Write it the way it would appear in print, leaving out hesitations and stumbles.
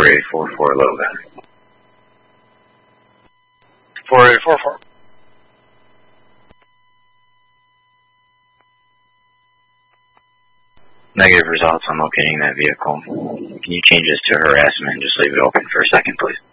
4844 Logan. 4844. Negative results on locating that vehicle. Can you change this to harassment and just leave it open for a second, please?